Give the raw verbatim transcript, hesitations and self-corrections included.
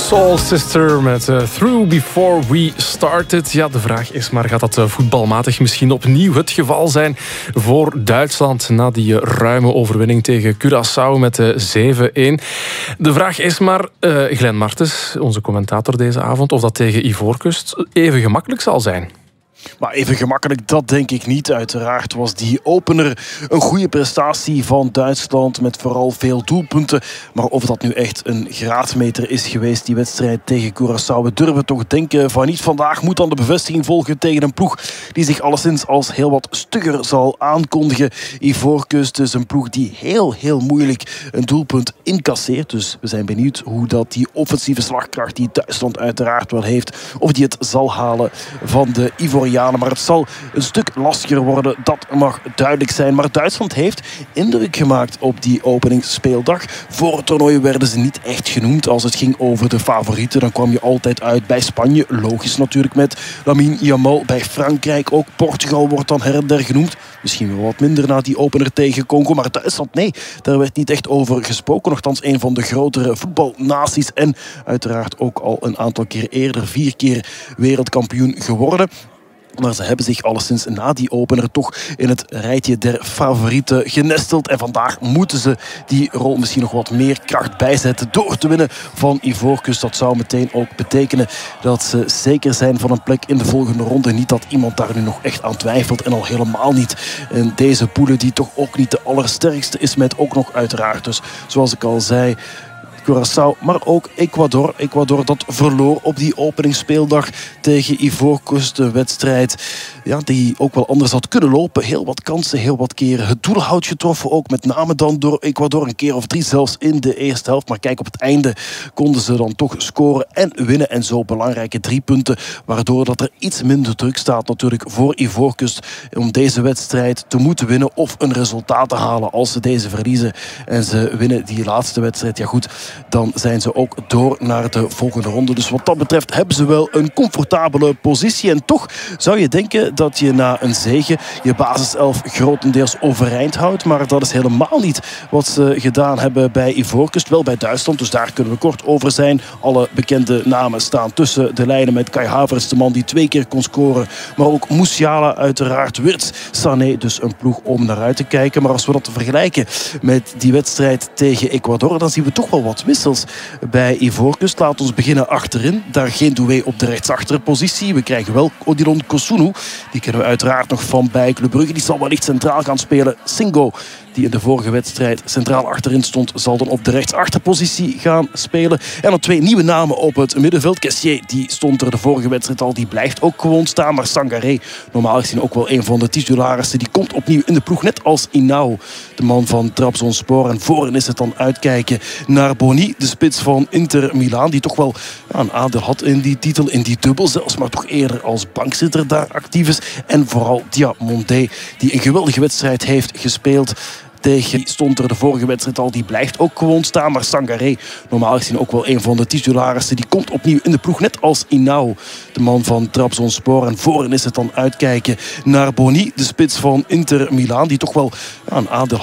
Soul Sister met uh, Through Before We Started. Ja, de vraag is maar, gaat dat uh, voetbalmatig misschien opnieuw het geval zijn voor Duitsland na die uh, ruime overwinning tegen Curaçao met uh, zeven-een? De vraag is maar, uh, Glenn Martens, onze commentator deze avond, of dat tegen Ivoorkust even gemakkelijk zal zijn. Maar even gemakkelijk, dat denk ik niet. Uiteraard was die opener een goede prestatie van Duitsland met vooral veel doelpunten. Maar of dat nu echt een graadmeter is geweest, die wedstrijd tegen Curaçao, we durven toch denken van niet. Vandaag moet dan de bevestiging volgen tegen een ploeg die zich alleszins als heel wat stugger zal aankondigen. Ivoorkust is een ploeg die heel, heel moeilijk een doelpunt incasseert. Dus we zijn benieuwd hoe dat die offensieve slagkracht die Duitsland uiteraard wel heeft, of die het zal halen van de Ivorianen. Maar het zal een stuk lastiger worden, dat mag duidelijk zijn. Maar Duitsland heeft indruk gemaakt op die openingsspeeldag. Voor het toernooi werden ze niet echt genoemd als het ging over de favorieten. Dan kwam je altijd uit bij Spanje, logisch natuurlijk met Lamine Yamal. Bij Frankrijk ook, Portugal wordt dan her en der genoemd. Misschien wel wat minder na die opener tegen Congo. Maar Duitsland, nee, daar werd niet echt over gesproken. Nochtans een van de grotere voetbalnaties. En uiteraard ook al een aantal keer eerder, vier keer wereldkampioen geworden. Maar ze hebben zich alleszins na die opener toch in het rijtje der favorieten genesteld. En vandaag moeten ze die rol misschien nog wat meer kracht bijzetten door te winnen van Ivoorkust. Dat zou meteen ook betekenen dat ze zeker zijn van een plek in de volgende ronde. Niet dat iemand daar nu nog echt aan twijfelt. En al helemaal niet in deze poelen die toch ook niet de allersterkste is. Met ook nog uiteraard dus, zoals ik al zei, Curaçao, maar ook Ecuador. Ecuador dat verloor op die openingsspeeldag tegen Ivoorkust. Een wedstrijd ja, die ook wel anders had kunnen lopen. Heel wat kansen, heel wat keren het doelhout getroffen. Ook met name dan door Ecuador. Een keer of drie zelfs in de eerste helft. Maar kijk, op het einde konden ze dan toch scoren en winnen. En zo belangrijke drie punten. Waardoor dat er iets minder druk staat natuurlijk voor Ivoorkust om deze wedstrijd te moeten winnen of een resultaat te halen. Als ze deze verliezen en ze winnen die laatste wedstrijd, ja goed, dan zijn ze ook door naar de volgende ronde. Dus wat dat betreft hebben ze wel een comfortabele positie. En toch zou je denken dat je na een zege je basiself grotendeels overeind houdt. Maar dat is helemaal niet wat ze gedaan hebben bij Ivoorkust. Wel bij Duitsland, dus daar kunnen we kort over zijn. Alle bekende namen staan tussen de lijnen met Kai Havertz, de man die twee keer kon scoren. Maar ook Musiala uiteraard, Wirtz, Sané. Dus een ploeg om naar uit te kijken. Maar als we dat vergelijken met die wedstrijd tegen Ecuador, dan zien we toch wel wat wissels bij Ivoorkust. Laat ons beginnen achterin. Daar geen Doué op de rechtsachterpositie. We krijgen wel Odilon Kosunu. Die kennen we uiteraard nog van bij Club Brugge. Die zal wellicht centraal gaan spelen. Singo, die in de vorige wedstrijd centraal achterin stond, zal dan op de rechtsachterpositie gaan spelen. En dan twee nieuwe namen op het middenveld. Kessié, die stond er de vorige wedstrijd al. Die blijft ook gewoon staan. Maar Sangaré, normaal gezien ook wel een van de titularissen, die komt opnieuw in de ploeg. Net als Inau, de man van Trabzonspor. En voorin is het dan uitkijken naar Boni, de spits van Inter Milaan. Die toch wel ja, een aandeel had in die titel, in die dubbel zelfs. Maar toch eerder als bankzitter daar actief is. En vooral Diamondé, die een geweldige wedstrijd heeft gespeeld. Tegen stond er de vorige wedstrijd al. Die blijft ook gewoon staan. Maar Sangaré, normaal gezien ook wel een van de titularissen, die komt opnieuw in de ploeg. Net als Inau, de man van Trabzonspor. En voorin is het dan uitkijken naar Boni, de spits van Inter Milaan. Die toch wel ja, een aandeel